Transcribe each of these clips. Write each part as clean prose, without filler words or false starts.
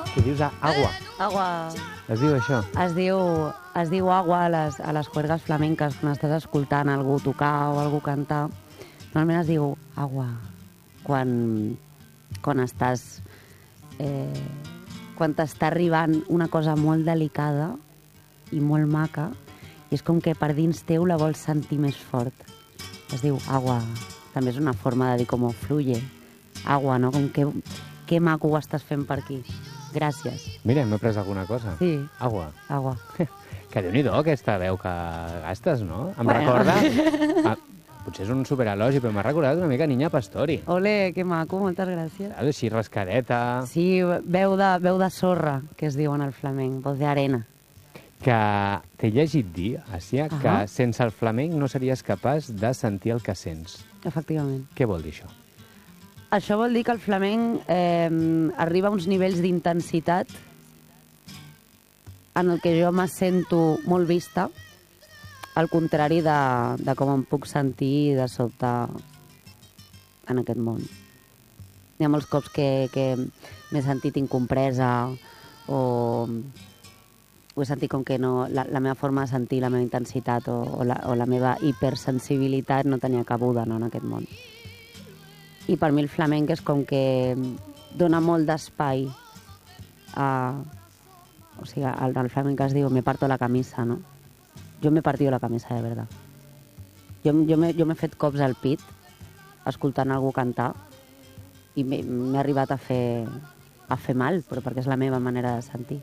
Que dius agua. Agua. Es diu això? Es diu agua a les juergues flamenques, quan estàs escoltant algú tocar o algú cantar. Normalment es diu agua quan estàs... quan t'està arribant una cosa molt delicada i molt maca, i és com que per dins teu la vols sentir més fort. Es diu agua. També és una forma de dir com fluye. Agua, no? Com que maco ho estàs fent per aquí. Gràcies. Mira, m'he pres alguna cosa. Sí. Agua. Agua. Que déu-n'hi-do, aquesta veu que gastes, no? Em recorda... Potser és un superelogi, però m'ha recordat una mica Niña Pastori. Ole, que maco, moltes gràcies. Així rascadeta... Sí, veu de sorra, que es diu en el flamenc, voz de arena. Que t'he llegit dir, Àsia, que sense el flamenc no series capaç de sentir el que sents. Efectivament. Què vol dir això? Això vol dir que el flamenc arriba a uns nivells d'intensitat en el que jo me sento molt vista, al contrari de com em puc sentir de sobte en aquest món. Hi ha molts cops que m'he sentit incompresa o he sentit com que no, la meva forma de sentir, la meva intensitat o la meva hipersensibilitat no tenia cabuda, no, en aquest món. I per mi el flamenc és com que dona molt d'espai o sigui, el flamenc es diu me parto la camisa, no? Jo m'he partido la camisa, de verdad. Jo m'he fet cops al pit escoltant algú cantar i m'he arribat a fer mal, però perquè és la meva manera de sentir.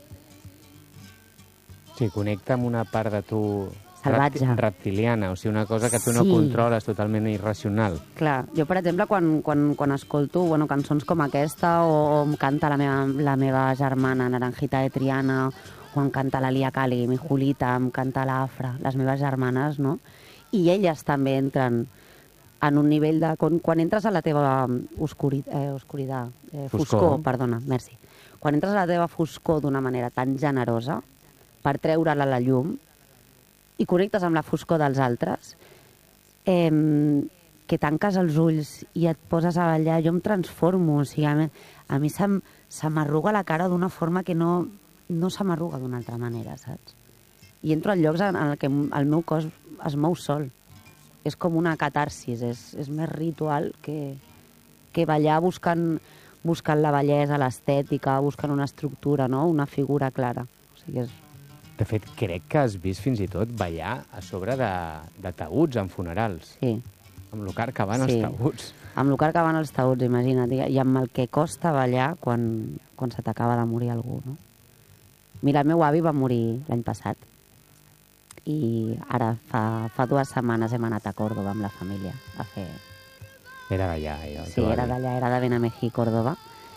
Sí, connecta amb una part de tu salvatge, reptiliana, o sigui, una cosa que tu no controles, totalment irracional. Clar, jo, per exemple, quan escolto cançons com aquesta o em canta la meva germana Naranjita de Triana, o em canta la Lia Cali, mi Julita, em canta l'Afra, les meves germanes, no? I elles també entren en un nivell de... Quan entres a la teva foscor, perdona, merci. Quan entres a la teva foscor d'una manera tan generosa, per treure-la a la llum, i connectes amb la foscor dels altres, que tanques els ulls i et poses a ballar, jo em transformo, o sigui, a mi se m'arruga la cara d'una forma que no se m'arruga d'una altra manera, saps? I entro en llocs en què el meu cos es mou sol. És com una catarsis, és més ritual que ballar buscant la bellesa, l'estètica, buscant una estructura, no? Una figura clara. O sigui, és... De fet, crec que has vist fins i tot ballar a sobre de taüts en funerals. Sí. Amb el car que van els taüts. Amb el car que van els taüts, imagina't. I amb el que costa ballar quan se t'acaba de morir algú, no? Mira, el meu avi va morir l'any passat i ara fa 2 setmanes hem anat a Còrdoba amb la família a fer... Era d'allà, allò. Sí, era d'allà, era de Benamejí, Còrdoba.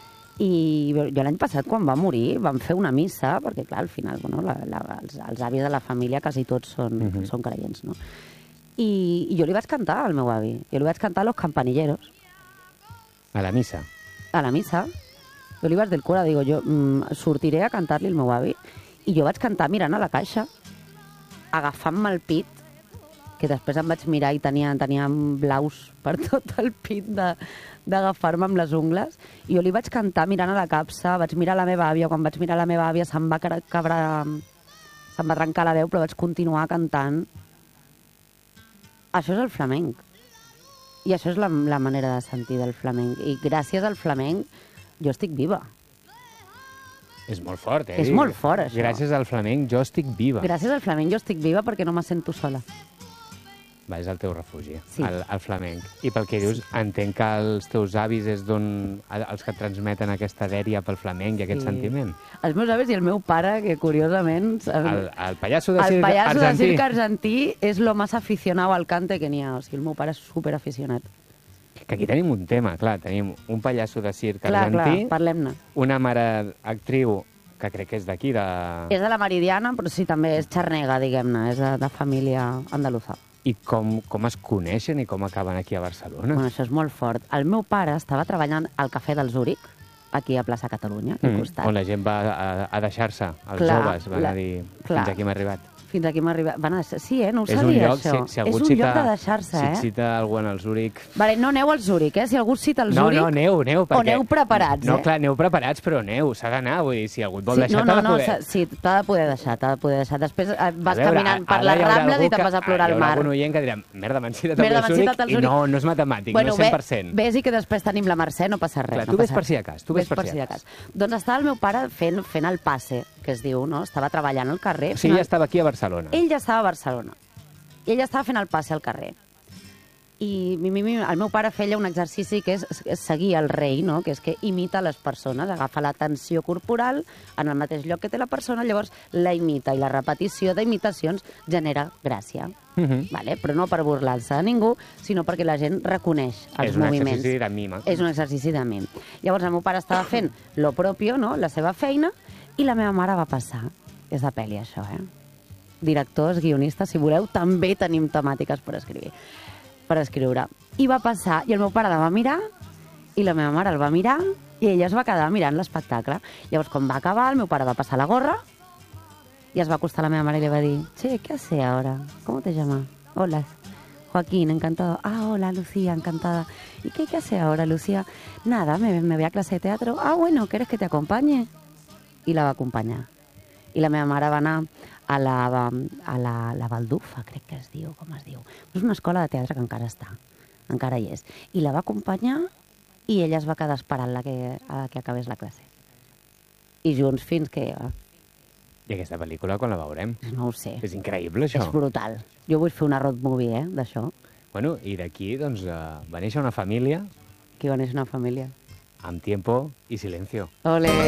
I jo l'any passat, quan va morir, vam fer una missa, perquè, clar, al final, els avis de la família quasi tots són creients, no? I jo li vaig cantar al meu avi. Jo li vaig cantar Los Campanilleros. A la missa? A la missa. Jo li vaig dir al cura, digo, jo sortiré a cantar-li al meu avi. I jo vaig cantar mirant a la caixa, agafant-me el pit, que després em vaig mirar i tenia blaus per tot el pit d'agafar-me amb les ungles. I jo li vaig cantar mirant a la capsa, vaig mirar la meva àvia, quan vaig mirar la meva àvia se'm va arrencar la veu, però vaig continuar cantant. Això és el flamenc. I això és la manera de sentir del flamenc. I gràcies al flamenc jo estic viva. És molt fort, eh? És molt fort, això. Gràcies al flamenc jo estic viva. Gràcies al flamenc jo estic viva perquè no me sento sola. Va, és el teu refugi, sí. el flamenc. I pel que dius, entenc que els teus avis és els que transmeten aquesta dèria pel flamenc i aquest sentiment. Els meus avis i el meu pare, que curiosament... El pallasso de circ argentí és lo más aficionado al cante que n'hi ha. O sigui, el meu pare és superaficionat. Que aquí tenim un tema, clar. Tenim un pallasso de circ argentí, parlem-ne. Una mare actriu que crec que és d'aquí, És de la Meridiana, però sí, també és xarnega, diguem-ne. És de família andaluza. I com es coneixen i com acaben aquí a Barcelona? Bueno, això és molt fort. El meu pare estava treballant al Cafè del Zúrich, aquí a plaça Catalunya, aquí al costat. On la gent va a deixar-se, els joves van a dir fins aquí hem arribat. Fins aquí m'ha arribat. Sí, no ho És un sabia, lloc, això. si algú És un cita, lloc de deixar-se, si et cita algú en el Zúrich... Vale, no aneu al Zúrich, Si algú et cita al Zúrich... No, aneu, perquè... O aneu preparats, No, clar, aneu preparats, però aneu, s'ha d'anar, vull dir, si algú et vol deixar, t'ha de poder... Sí, t'ha de poder deixar, Després vas veure, caminant per les Rambles i te'n vas a plorar al mar. Hi haurà algun oient que dirà, merda, m'han citat avui al Zúrich, i no és matemàtic, no és 100%. Ves i que després tenim la Mercè, no passa res. Clar, tu ves per si de cas, tu ves per si de cas. Doncs estava el meu pare fent el passe, que es diu, no? Estava treballant al carrer. O sigui, ja estava aquí a Barcelona. Ell ja estava a Barcelona. I ella estava fent el passe al carrer. I el meu pare feia un exercici que és seguir el rei, no? Que és que imita les persones, agafa l'atenció corporal en el mateix lloc que té la persona, llavors la imita, i la repetició d'imitacions genera gràcia. Vale? Però no per burlar-se de ningú, sinó perquè la gent reconeix els moviments. És un exercici de mim. És un exercici de mim. Llavors el meu pare estava fent lo propio, no? La seva feina, i la meva mare va passar. És de pel·li, això, Directors, guionistes, si voleu, també tenim temàtiques per escriure. I va passar, i el meu pare la va mirar, i la meva mare el va mirar, i ella es va quedar mirant l'espectacle. Llavors, quan va acabar, el meu pare va passar la gorra, i es va acostar a la meva mare i li va dir: «Che, ¿qué hace ahora? ¿Cómo te llamas? Hola, Joaquín, encantado. Ah, hola, Lucía, encantada. ¿Y qué hace ahora, Lucía? Nada, me voy a clase de teatro. Ah, bueno, ¿quieres que te acompañe?» I la va acompanyar. I la meva mare va anar a la Baldufa, crec que es diu, com es diu. És una escola de teatre que encara hi és. I la va acompanyar i ella es va quedar esperant a que acabés la classe. I junts fins que... I aquesta pel·lícula, quan la veurem? No ho sé. És increïble, això. És brutal. Jo vull fer una road movie, d'això. Bueno, i d'aquí, doncs, va néixer una família... Aquí va néixer una família. Amb tiempo y silencio. Ole!